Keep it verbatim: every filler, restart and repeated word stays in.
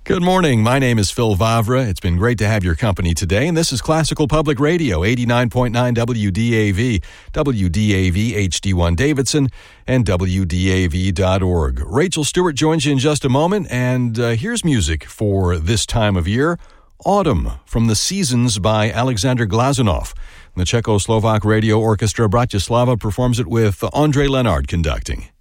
Good morning. My name is Phil Vavra. It's been great to have your company today, and this is Classical Public Radio, eighty-nine point nine W D A V, W D A V H D one Davidson, and W D A V dot org. Rachel Stewart joins you in just a moment, and uh, here's music for this time of year, Autumn, from The Seasons by Alexander Glazunov. The Czechoslovak Radio Orchestra Bratislava performs it with André Lenard conducting.